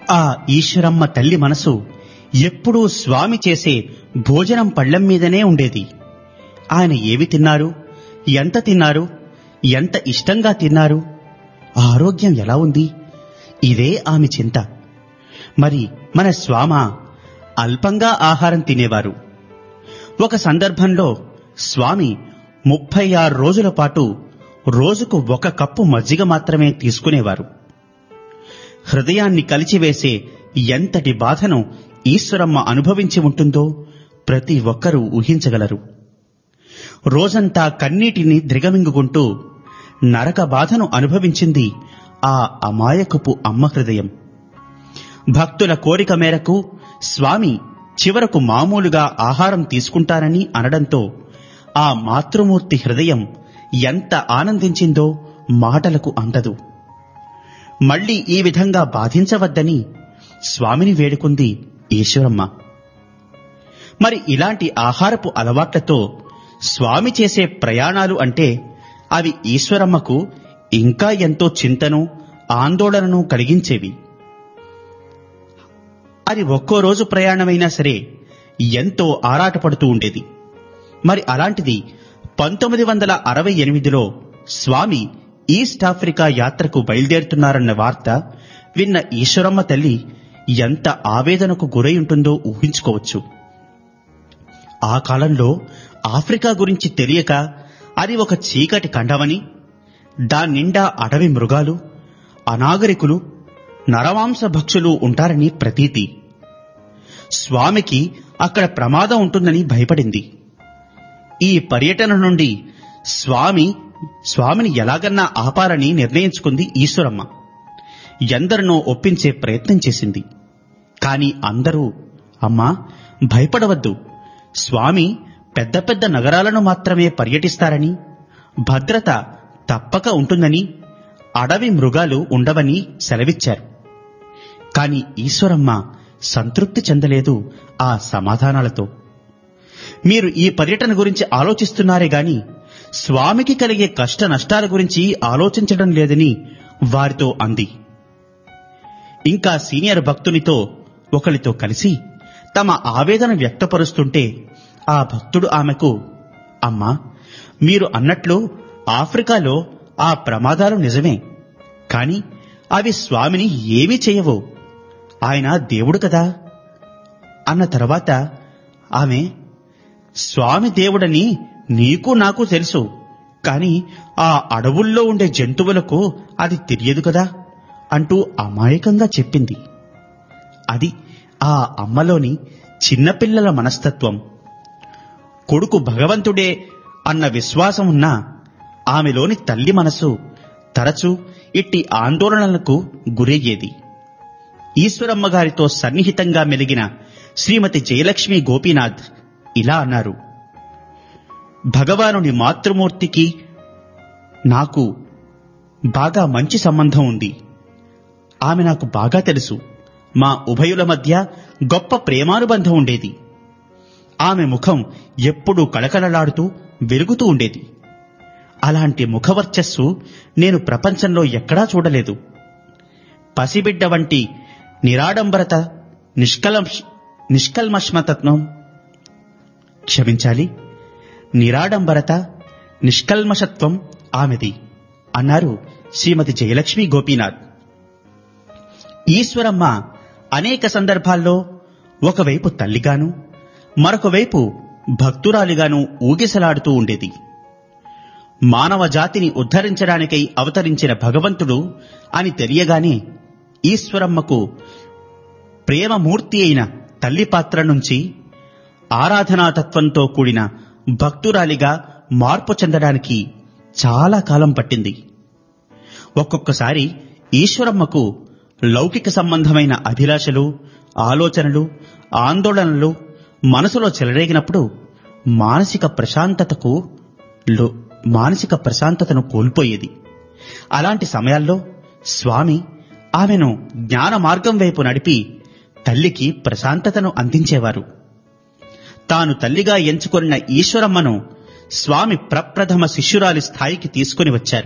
ఆ ఈశ్వరమ్మ తల్లి మనసు ఎప్పుడూ స్వామి చేసే భోజనం పళ్లెం మీదనే ఉండేది. ఆయన ఏవి తిన్నారు, ఎంత తిన్నారు, ఎంత ఇష్టంగా తిన్నారు, ఆరోగ్యం ఎలా ఉంది, ఇదే ఆమె చింత. మరి మన స్వామ అల్పంగా ఆహారం తినేవారు. ఒక సందర్భంలో స్వామి 36 రోజుల పాటు రోజుకు 1 కప్పు మజ్జిగ మాత్రమే తీసుకునేవారు. హృదయాన్ని కలిచివేసే ఎంతటి బాధను ఈశ్వరమ్మ అనుభవించి ఉంటుందో ప్రతి ఒక్కరూ ఊహించగలరు. రోజంతా కన్నీటిని దిగమింగుకుంటూ నరక బాధను అనుభవించింది ఆ అమాయకపు అమ్మ హృదయం. భక్తుల కోరిక మేరకు స్వామి చివరకు మామూలుగా ఆహారం తీసుకుంటానని అనడంతో ఆ మాతృమూర్తి హృదయం ఎంత ఆనందించిందో మాటలకు అందదు. మళ్లీ ఈ విధంగా బాధించవద్దని స్వామిని వేడుకుంది ఈశ్వరమ్మ. మరి ఇలాంటి ఆహారపు అలవాట్లతో స్వామి చేసే ప్రయాణాలు అంటే అవి ఈశ్వరమ్మకు ఇంకా ఎంతో చింతను, ఆందోళనను కలిగించేవి. అది ఒక్కో రోజు ప్రయాణమైనా సరే ఎంతో ఆరాటపడుతూ ఉండేది. మరి అలాంటిది 1968లో స్వామి ఈస్ట్ ఆఫ్రికా యాత్రకు బయలుదేరుతున్నారన్న వార్త విన్న ఈశ్వరమ్మ తల్లి ఎంత ఆవేదనకు గురై ఉంటుందో ఊహించుకోవచ్చు. ఆ కాలంలో ఆఫ్రికా గురించి తెలియక అది ఒక చీకటి ఖండమని, దాన్నిండా అడవి మృగాలు, అనాగరికులు, నరమాంస భక్షులు ఉంటారని ప్రతీతి. స్వామికి అక్కడ ప్రమాదం ఉంటుందని భయపడింది. ఈ పర్యటన నుండి స్వామిని ఎలాగన్నా ఆపాలని నిర్ణయించుకుంది ఈశ్వరమ్మ. ఎందరినో ఒప్పించే ప్రయత్నం చేసింది. కాని అందరూ, అమ్మా భయపడవద్దు, స్వామి పెద్ద పెద్ద నగరాలను మాత్రమే పర్యటిస్తారని, భద్రత తప్పక ఉంటుందని, అడవి మృగాలు ఉండవని సెలవిచ్చారు. కాని ఈశ్వరమ్మ సంతృప్తి చెందలేదు ఆ సమాధానాలతో. మీరు ఈ పర్యటన గురించి ఆలోచిస్తున్నారే గాని స్వామికి కలిగే కష్ట నష్టాల గురించి ఆలోచించడం లేదని వారితో అంది. ఇంకా సీనియర్ భక్తునితో ఒకరితో కలిసి తమ ఆవేదన వ్యక్తపరుస్తుంటే ఆ భక్తుడు ఆమెకు, అమ్మా మీరు అన్నట్లు ఆఫ్రికాలో ఆ ప్రమాదాలు నిజమే, కాని అవి స్వామిని ఏమీ చేయవు, ఆయన దేవుడు కదా అన్న తర్వాత ఆమె, స్వామి దేవుడని నీకు నాకు తెలుసు, కాని ఆ అడవుల్లో ఉండే జంతువులకు అది తెలియదు కదా అంటూ అమాయకంగా చెప్పింది. అది ఆ అమ్మలోని చిన్నపిల్లల మనస్తత్వం. కొడుకు భగవంతుడే అన్న విశ్వాసం ఉన్నా ఆమెలోని తల్లి మనసు తరచూ ఇట్టి ఆందోళనలకు గురయ్యేది. ఈశ్వరమ్మ గారితో సన్నిహితంగా మెలిగిన శ్రీమతి జయలక్ష్మి గోపీనాథ్ ఇలా అన్నారు: భగవానుని మాతృమూర్తికి నాకు బాగా మంచి సంబంధం ఉంది. ఆమె నాకు బాగా తెలుసు. మా ఉభయుల మధ్య గొప్ప ప్రేమానుబంధం ఉండేది. ఆమె ముఖం ఎప్పుడూ కళకళలాడుతూ వెలుగుతూ ఉండేది. అలాంటి ముఖవర్చస్సు నేను ప్రపంచంలో ఎక్కడా చూడలేదు. పసిబిడ్డ వంటి నిరాడంబరత, నిష్కల్మషత్వం నిరాడంబరత, నిష్కల్మషత్వం ఆమెది అన్నారు శ్రీమతి జయలక్ష్మి గోపీనాథ్. ఈశ్వరమ్మ అనేక సందర్భాల్లో ఒకవైపు తల్లిగాను మరొక వైపు భక్తురాలిగాను ఊగిసలాడుతూ ఉండేది. మానవ జాతిని ఉద్ధరించడానికై అవతరించిన భగవంతుడు అని తెలియగానే ఈశ్వరమ్మకు ప్రేమమూర్తి అయిన తల్లి పాత్ర నుంచి ఆరాధనాతత్వంతో కూడిన భక్తురాలిగా మార్పు చెందడానికి చాలా కాలం పట్టింది. ఒక్కొక్కసారి ఈశ్వరమ్మకు లౌకిక సంబంధమైన అభిలాషలు, ఆలోచనలు, ఆందోళనలు మనసులో చెలరేగినప్పుడు మానసిక ప్రశాంతతను కోల్పోయేది. అలాంటి సమయాల్లో స్వామి ఆమెను జ్ఞాన మార్గం వైపు నడిపి తల్లికి ప్రశాంతతను అందించేవారు. తాను తల్లిగా ఎంచుకొన్న ఈశ్వరమ్మను స్వామి ప్రప్రథమ శిష్యురాలి స్థాయికి తీసుకుని వచ్చారు.